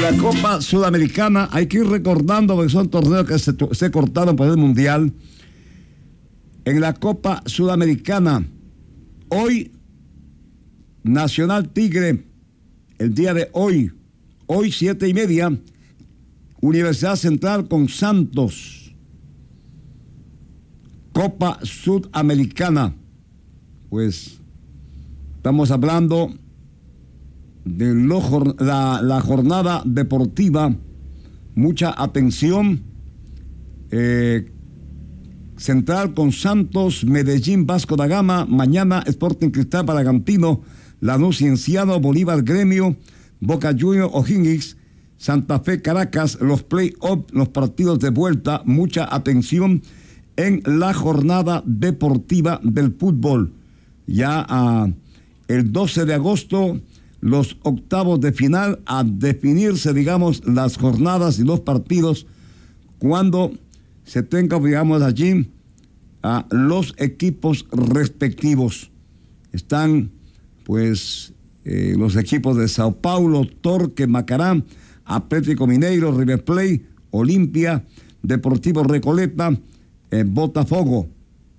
la Copa Sudamericana hay que ir recordando porque son torneos que se cortaron por el Mundial. En la Copa Sudamericana, hoy Nacional Tigre, el día de hoy 7:30, Universidad Central con Santos. Copa Sudamericana, pues estamos hablando de la jornada deportiva. Mucha atención. Central con Santos, Medellín, Vasco da Gama, mañana Sporting Cristal, Bragantino, Lanús, Cienciano, Bolívar, Gremio, Boca Juniors, O'Higgins, Santa Fe, Caracas, los play-off, los partidos de vuelta. Mucha atención en la jornada deportiva del fútbol. Ya el 12 de agosto, los octavos de final, a definirse, digamos, las jornadas y los partidos, cuando se tenga, digamos, allí a los equipos respectivos. Están, pues, los equipos de Sao Paulo, Torque, Macará, Atlético Mineiro, River Plate, Olimpia, Deportivo Recoleta, Botafogo.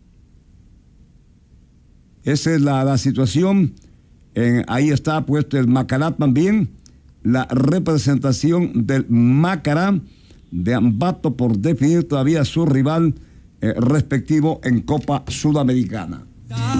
Esa es la situación. Ahí está puesto el Macará también, la representación del Macará de Ambato por definir todavía su rival respectivo en Copa Sudamericana.